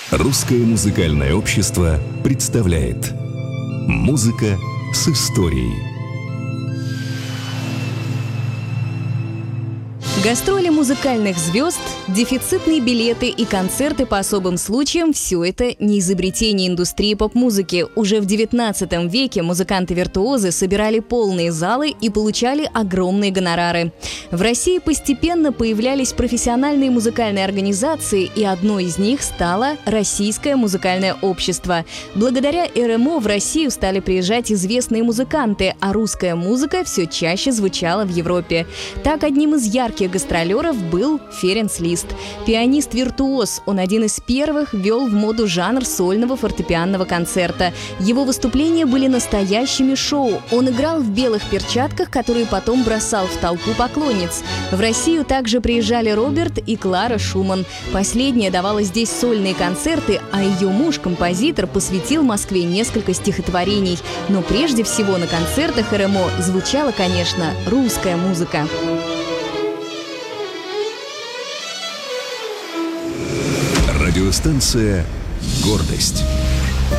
Русское музыкальное общество представляет «Музыка с историей». Гастроли музыкальных звезд, дефицитные билеты и концерты по особым случаям – все это не изобретение индустрии поп-музыки. Уже в XIX веке музыканты-виртуозы собирали полные залы и получали огромные гонорары. В России постепенно появлялись профессиональные музыкальные организации, и одной из них стало Российское музыкальное общество. Благодаря РМО в Россию стали приезжать известные музыканты, а русская музыка все чаще звучала в Европе. Так, одним из ярких гастролеров был Ференц Лист. Пианист-виртуоз, он один из первых ввел в моду жанр сольного фортепианного концерта. Его выступления были настоящими шоу. Он играл в белых перчатках, которые потом бросал в толпу поклонниц. В Россию также приезжали Роберт и Клара Шуман. Последняя давала здесь сольные концерты, а ее муж, композитор, посвятил Москве несколько стихотворений. Но прежде всего на концертах РМО звучала, конечно, русская музыка. Радиостанция «Гордость».